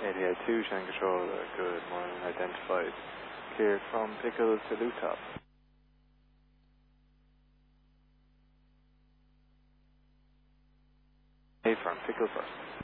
88-2, Shannon Control, good morning, identified. Clear from Pickle to Lutop. Hey, from Pickle first.